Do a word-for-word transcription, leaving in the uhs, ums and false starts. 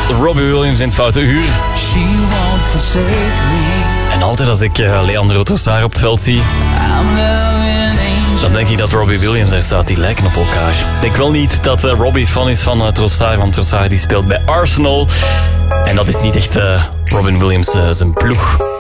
Robbie Williams in het foute uur. She won't forsake me. En altijd als ik uh, Leandro Trossard op het veld zie, dan denk ik dat Robbie Williams daar staat. Die lijken op elkaar. Ik denk wel niet dat uh, Robbie fan is van uh, Trossard, want Trossard die speelt bij Arsenal. En dat is niet echt uh, Robin Williams uh, zijn ploeg.